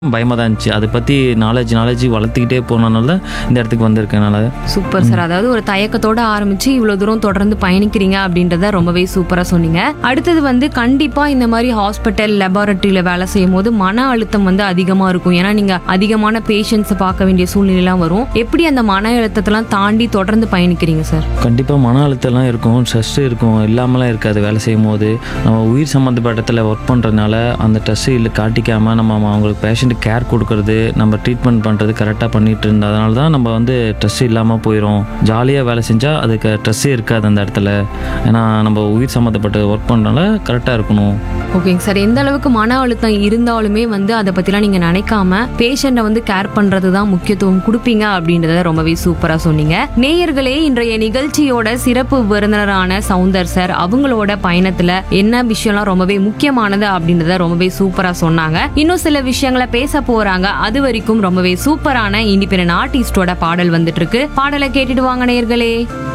பயமா தான் இருந்துச்சு. அதை பத்தி நாலேஜ் வளர்த்துக்கிட்டே போனனால இந்த இடத்துக்கு வந்திருக்கேன் நானு. Super sir. அதாவது ஒரு தயக்கத்தோட ஆரம்பிச்சு இவ்வளவு தூரம் தொடர்ந்து பயணிக்கிறீங்க அப்படின்றத ரொம்பவே சூப்பரா சொன்னீங்க. அடுத்தது கண்டிப்பா இந்த மாதிரி ஹாஸ்பிட்டல் லெபார்டரியில வேலை செய்யும் போது மன அழுத்தம் அதிகமா இருக்கும். ஏன்னா நீங்க அதிகமான பேஷண்ட்ஸை பார்க்க வேண்டிய சூழ்நிலைலாம் வரும். எப்படி அந்த மன அழுத்தத்தெல்லாம் தாண்டி தொடர்ந்து பயணிக்கிறீங்க சார்? கண்டிப்பா மன அழுத்தம்லாம் இருக்கும், ஸ்ட்ரெஸ் இருக்கும், இல்லாமலாம் இருக்காது. வேலை செய்யும் போது நம்ம உயிர் சம்மந்தப்பட்டத்தில் ஒர்க் பண்ணுறதுனால அந்த ஸ்ட்ரெஸ் இல்லை காட்டிக்காமல் நம்ம அவங்களுக்கு பேஷண்ட் கேர் கொடுக்கறது, நம்ம ட்ரீட்மெண்ட் பண்ணுறது கரெக்டாக பண்ணிட்டு இருந்தோம். அதனால தான் நம்ம ஸ்ட்ரெஸ் இல்லாமல் போயிடும். ஜாலியாக வேலை செஞ்சால் அதுக்கு ஸ்ட்ரெஸ்ஸே இருக்காது அந்த இடத்துல. ஏன்னா நம்ம உயிர் சம்மந்தப்பட்ட ஒர்க் பண்ணுறதுனால கரெக்டாக இருக்கணும். ஓகேங்க சார். எந்த அளவுக்கு மன அழுத்தம் இருந்தாலுமே அதை பற்றிலாம் நீங்கள் நினைக்காம பேஷண்ட்டை கேர் பண்ணுறது தான் முக்கியத்துவம் கொடுப்பீங்க அப்படின்றத ரொம்பவே சூப்பராக சொன்னீங்க. நேயர்களே, இன்றைய நிகழ்ச்சியோட சிறப்பு விருந்தினரான சௌந்தர் சார் அவங்களோட பயணத்தில் என்ன விஷயம்லாம் ரொம்பவே முக்கியமானது அப்படின்றத ரொம்பவே சூப்பராக சொன்னாங்க. இன்னும் சில விஷயங்களை பேச போறாங்க. அது வரைக்கும் ரொம்பவே சூப்பரான இண்டிபெண்டன்ட் ஆர்டிஸ்டோட பாடல் வந்துட்டு இருக்கு. பாடலை கேட்டுட்டு வாங்க நேயர்களே.